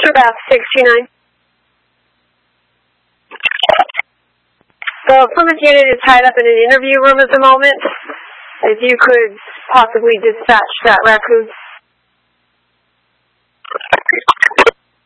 Bath 629. The Plymouth unit is tied up in an interview room at the moment. If you could possibly dispatch that raccoon.